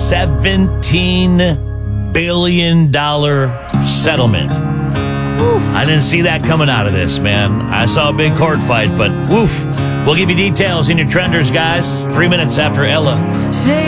$17 billion settlement. I didn't see that coming out of this, man. I saw a big court fight, but woof. We'll give you details in your Trenders, guys. 3 minutes after Ella.